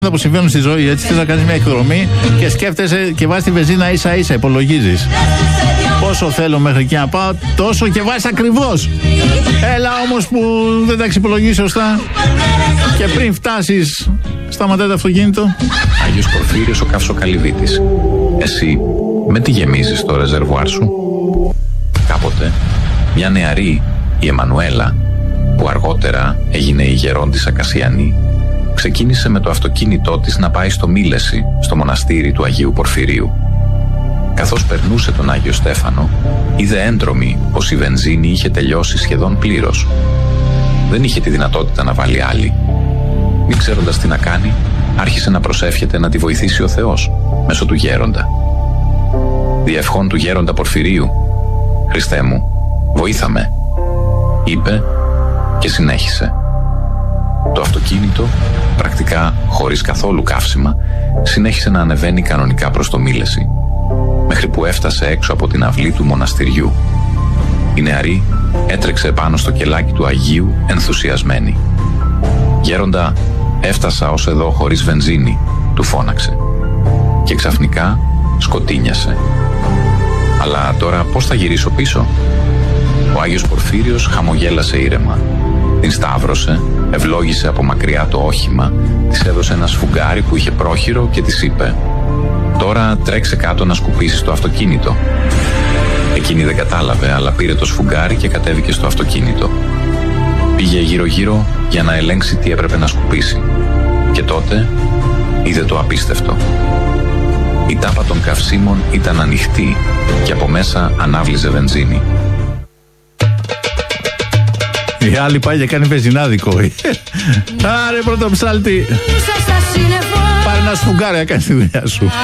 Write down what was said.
που συμβαίνουν στη ζωή, έτσι θες να κάνεις μια εκδρομή και σκέφτεσαι και βάζεις τη βενζίνα ίσα ίσα, υπολογίζεις πόσο θέλω μέχρι εκεί να πάω, τόσο και βάζεις ακριβώς. Έλα όμως που δεν τα εξυπολογίσεις σωστά και πριν φτάσεις σταματάει το αυτοκίνητο. Άγιος Πορφύριος ο Καυσοκαλυβίτης. Εσύ με τι γεμίζεις το ρεζερβουάρ σου? Κάποτε μια νεαρή, η Εμμανουέλα, που αργότερα έγινε η γερόντισσα Κασιανή, ξεκίνησε με το αυτοκίνητό της να πάει στο Μήλεση, στο μοναστήρι του Αγίου Πορφυρίου. Καθώς περνούσε τον Άγιο Στέφανο, είδε έντρομη πως η βενζίνη είχε τελειώσει σχεδόν πλήρως. Δεν είχε τη δυνατότητα να βάλει άλλη. Μη ξέροντας τι να κάνει, άρχισε να προσεύχεται να τη βοηθήσει ο Θεός μέσω του γέροντα. «Διευχών του γέροντα Πορφυρίου, Χριστέ μου, βοήθα με», είπε και συνέχισε. Το αυτοκίνητο, πρακτικά χωρίς καθόλου καύσιμα, συνέχισε να ανεβαίνει κανονικά προς το Μήλεση, μέχρι που έφτασε έξω από την αυλή του μοναστηριού. Η νεαρή έτρεξε πάνω στο κελάκι του Αγίου ενθουσιασμένη. «Γέροντα, έφτασα ως εδώ χωρίς βενζίνη», του φώναξε. Και ξαφνικά σκοτίνιασε. «Αλλά τώρα πώς θα γυρίσω πίσω?» Ο Άγιος Πορφύριος χαμογέλασε ήρεμα. Την σταύρωσε, ευλόγησε από μακριά το όχημα, της έδωσε ένα σφουγγάρι που είχε πρόχειρο και της είπε: «Τώρα τρέξε κάτω να σκουπίσεις το αυτοκίνητο». Εκείνη δεν κατάλαβε, αλλά πήρε το σφουγγάρι και κατέβηκε στο αυτοκίνητο. Πήγε γύρω-γύρω για να ελέγξει τι έπρεπε να σκουπίσει. Και τότε είδε το απίστευτο. Η τάπα των καυσίμων ήταν ανοιχτή και από μέσα ανάβλιζε βενζίνη. Η άλλη πάει και κάνει βενζινάδικο. Άρε πρωτοψάλτη, πάρε ένα σφουγγάρι να κάνεις τη δουλειά σου.